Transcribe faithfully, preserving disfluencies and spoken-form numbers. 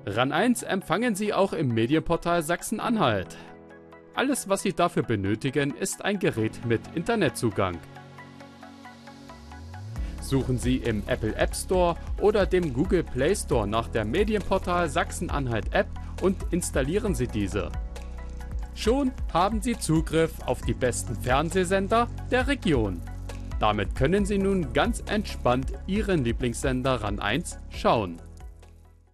RAN eins empfangen Sie auch im Medienportal Sachsen-Anhalt. Alles, was Sie dafür benötigen, ist ein Gerät mit Internetzugang. Suchen Sie im Apple App Store oder dem Google Play Store nach der Medienportal Sachsen-Anhalt App und installieren Sie diese. Schon haben Sie Zugriff auf die besten Fernsehsender der Region. Damit können Sie nun ganz entspannt Ihren Lieblingssender RAN eins schauen.